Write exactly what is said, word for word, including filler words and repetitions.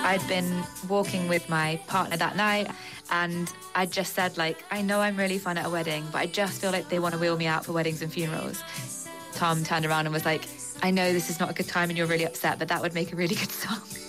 I'd been walking with my partner that night and I just said, like, I know I'm really fun at a wedding, but I just feel like they want to wheel me out for weddings and funerals. Tom turned around and was like, I know this is not a good time and you're really upset, but that would make a really good song.